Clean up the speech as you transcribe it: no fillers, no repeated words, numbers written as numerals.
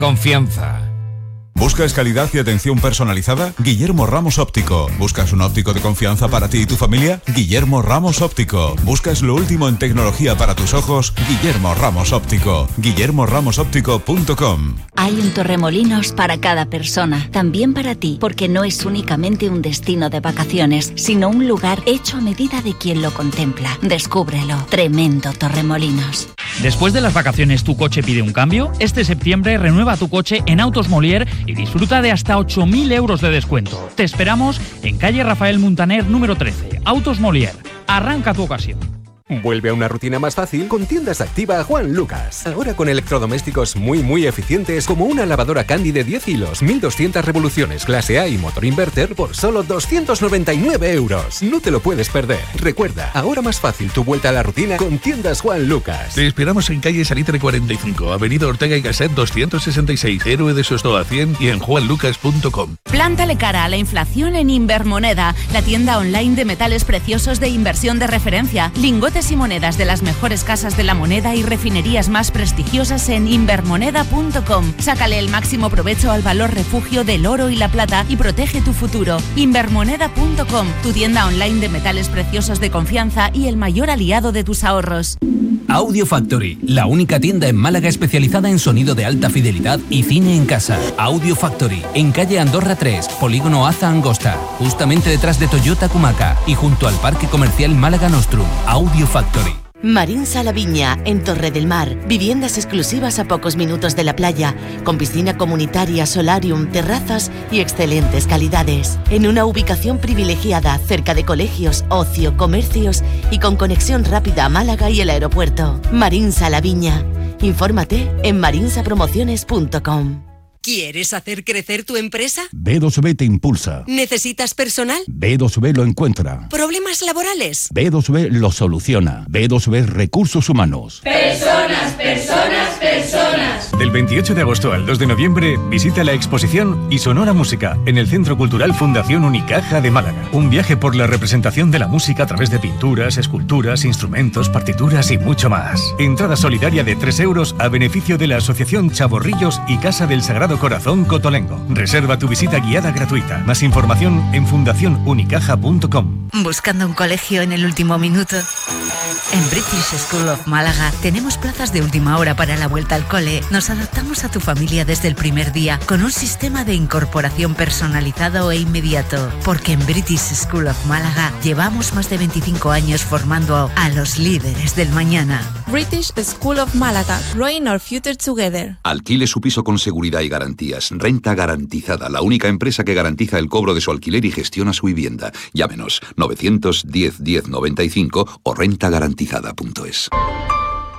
Confianza. ¿Buscas calidad y atención personalizada? Guillermo Ramos Óptico. ¿Buscas un óptico de confianza para ti y tu familia? Guillermo Ramos Óptico. ¿Buscas lo último en tecnología para tus ojos? Guillermo Ramos Óptico. guillermoramosoptico.com. Hay un Torremolinos para cada persona, también para ti, porque no es únicamente un destino de vacaciones, sino un lugar hecho a medida de quien lo contempla. Descúbrelo. Tremendo Torremolinos. Después de las vacaciones, ¿tu coche pide un cambio? Este septiembre renueva tu coche en Autos Molière y disfruta de hasta 8.000 euros de descuento. Te esperamos en calle Rafael Muntaner, número 13. Autos Molière. Arranca tu ocasión. Vuelve a una rutina más fácil con Tiendas Activa Juan Lucas. Ahora con electrodomésticos muy eficientes como una lavadora Candy de 10 hilos, 1200 revoluciones, clase A y motor inverter por solo 299 euros. No te lo puedes perder. Recuerda, ahora más fácil tu vuelta a la rutina con Tiendas Juan Lucas. Te esperamos en calle Salitre 45, avenida Ortega y Gasset 266, Héroe de Sostoa 100 y en juanlucas.com. Plántale cara a la inflación en Invermoneda, la tienda online de metales preciosos de inversión de referencia. Lingotes y monedas de las mejores casas de la moneda y refinerías más prestigiosas en invermoneda.com. Sácale el máximo provecho al valor refugio del oro y la plata y protege tu futuro. Invermoneda.com, tu tienda online de metales preciosos de confianza y el mayor aliado de tus ahorros. Audio Factory, la única tienda en Málaga especializada en sonido de alta fidelidad y cine en casa. Audio Factory, en calle Andorra 3, Polígono Aza Angosta, justamente detrás de Toyota Kumaca y junto al Parque Comercial Málaga Nostrum. Audio Factory. Marín Sala Viña, en Torre del Mar. Viviendas exclusivas a pocos minutos de la playa, con piscina comunitaria, solarium, terrazas y excelentes calidades. En una ubicación privilegiada, cerca de colegios, ocio, comercios y con conexión rápida a Málaga y el aeropuerto. Marín Sala Viña. Infórmate en marinsapromociones.com. ¿Quieres hacer crecer tu empresa? B2B te impulsa. ¿Necesitas personal? B2B lo encuentra. ¿Problemas laborales? B2B lo soluciona. B2B Recursos Humanos. Personas, personas, personas. Del 28 de agosto al 2 de noviembre, visita la exposición Y Sonora Música en el Centro Cultural Fundación Unicaja de Málaga. Un viaje por la representación de la música a través de pinturas, esculturas, instrumentos, partituras y mucho más. Entrada solidaria de 3 euros a beneficio de la Asociación Chavorrillos y Casa del Sagrado Corazón Cotolengo. Reserva tu visita guiada gratuita. Más información en fundacionunicaja.com. ¿Buscando un colegio en el último minuto? En British School of Málaga tenemos plazas de última hora para la vuelta al cole. Nos adaptamos a tu familia desde el primer día con un sistema de incorporación personalizado e inmediato. Porque en British School of Málaga llevamos más de 25 años formando a los líderes del mañana. British School of Málaga, growing our future together. Alquile su piso con seguridad y garantías. Renta Garantizada, la única empresa que garantiza el cobro de su alquiler y gestiona su vivienda. Llámenos 910 10 95 o rentagarantizada.es.